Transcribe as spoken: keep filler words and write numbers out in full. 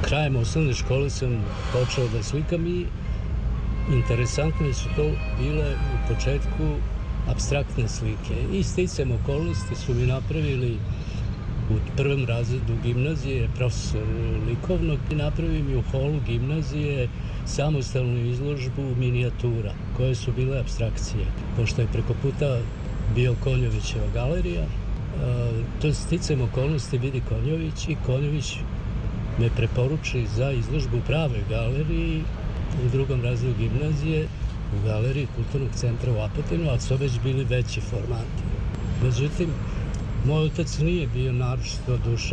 Krajem osnovne škole sam počeo da slikam i interesantne su to bile u početku apstraktne slike. I sticajem okolnosti su mi napravili u prvom razredu gimnazije, profesor likovnog, i napravio mi u holu gimnazije samostalnu izložbu minijatura, koje su bile apstrakcije. Pošto je preko puta bio Konjovićeva galerija, to sticajem okolnosti vidi Konjović i Konjović me preporuči za izložbu u pravoj galeriji u drugom razredu gimnazije u galeriji Kulturnog centra u Apatinu, ali su već bili veći formati. Međutim, moj otac nije bio naročito oduševljen